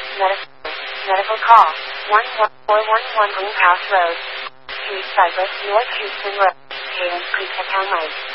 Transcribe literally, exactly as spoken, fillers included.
Medical, medical call, one one four one one Greenhouse Road, Street Cypress, North Houston Road, Cadence Creek, Town Lake.